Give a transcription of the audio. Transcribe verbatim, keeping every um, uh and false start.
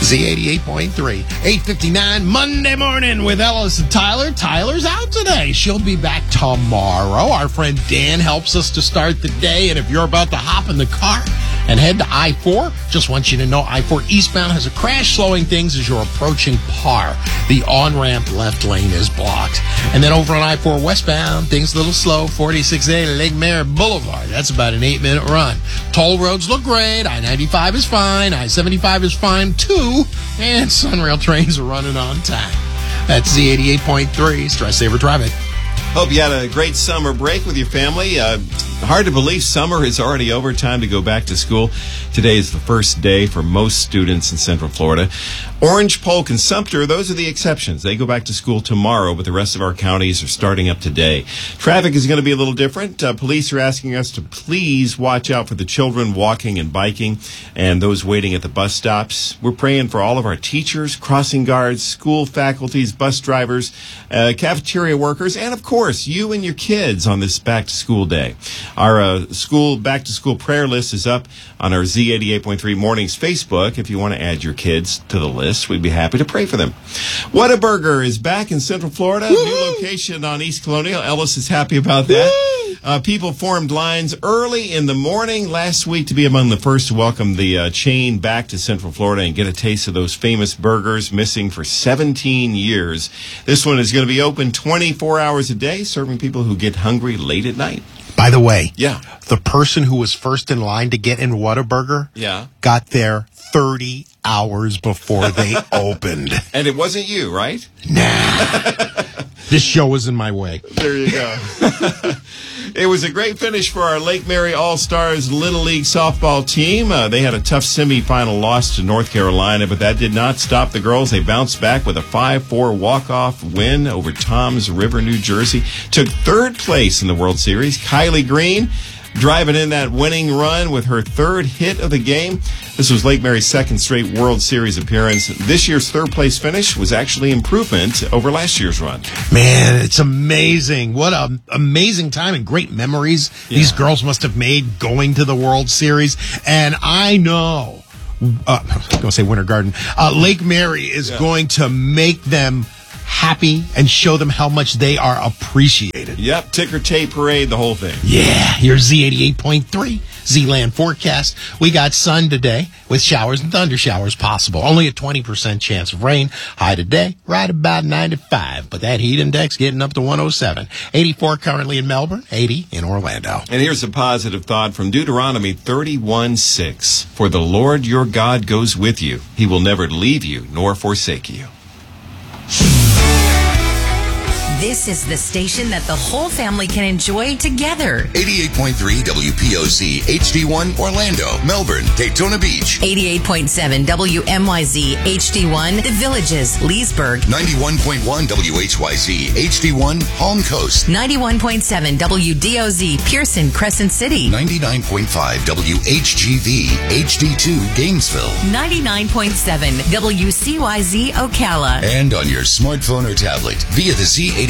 Z eighty-eight point three. eight fifty-nine Monday morning with Ellis and Tyler. Tyler's out today. She'll be back tomorrow. Our friend Dan helps us to start the day. And if you're about to hop in the car and head to I four, just want you to know I four eastbound has a crash slowing things as you're approaching Parr. The on-ramp left lane is blocked. And then over on I four westbound, things a little slow. forty-six A Lake Mary Boulevard. That's about an eight-minute run. Toll roads look great. I ninety-five is fine. I seventy-five is fine, too. And Sunrail trains are running on time. That's Z eighty-eight point three. Stress Saver Traffic. Hope you had a great summer break with your family. Uh, hard to believe summer is already over. Time to go back to school. Today is the first day for most students in Central Florida. Orange, Polk, and Sumter, those are the exceptions. They go back to school tomorrow, but the rest of our counties are starting up today. Traffic is going to be a little different. Uh, police are asking us to please watch out for the children walking and biking and those waiting at the bus stops. We're praying for all of our teachers, crossing guards, school faculties, bus drivers, uh, cafeteria workers, and, of course, you and your kids on this back-to-school day. Our uh, school back-to-school prayer list is up on our Z eighty-eight point three Mornings Facebook. If you want to add your kids to the list, we'd be happy to pray for them. Whataburger is back in Central Florida. Woo! New location on East Colonial. Ellis is happy about that. Uh, people formed lines early in the morning last week to be among the first to welcome the uh, chain back to Central Florida and get a taste of those famous burgers missing for seventeen years. This one is going to be open twenty-four hours a day, serving people who get hungry late at night. By the way, yeah, the person who was first in line to get in Whataburger yeah. got there thirty hours before they opened. And it wasn't you, right? Nah. This show was in my way. There you go. It was a great finish for our Lake Mary All-Stars Little League softball team. Uh, they had a tough semifinal loss to North Carolina, but that did not stop the girls. They bounced back with a five four walk-off win over Toms River, New Jersey. Took third place in the World Series. Kylie Green driving in that winning run with her third hit of the game. This was Lake Mary's second straight World Series appearance. This year's third-place finish was actually improvement over last year's run. Man, it's amazing. What an amazing time and great memories yeah. these girls must have made going to the World Series. And I know, uh, I was going to say Winter Garden, uh, Lake Mary is yeah. going to make them happy and show them how much they are appreciated. Yep, ticker tape parade, the whole thing. Yeah, here's Z eighty-eight point three, Z-Land forecast. We got sun today with showers and thunder showers possible. Only a twenty percent chance of rain. High today, right about ninety-five, but that heat index getting up to one oh seven. eighty-four currently in Melbourne, eighty in Orlando. And here's a positive thought from Deuteronomy thirty-one six. For the Lord your God goes with you. He will never leave you nor forsake you. This is the station that the whole family can enjoy together. eighty-eight point three W P O Z H D one Orlando, Melbourne, Daytona Beach. eighty-eight point seven W M Y Z H D one The Villages, Leesburg. ninety-one point one W H Y Z H D one Palm Coast. ninety-one point seven W D O Z Pearson, Crescent City. ninety-nine point five W H G V H D two Gainesville. ninety-nine point seven W C Y Z Ocala. And on your smartphone or tablet via the Z